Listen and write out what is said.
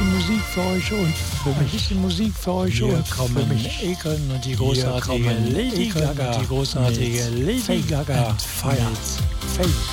bisschen Musik für euch und für mich. Ein bisschen Musik für euch und für mich. Ekeln und die großartige Lady Gaga. Die großartige Lady Gaga. Fire. Fame.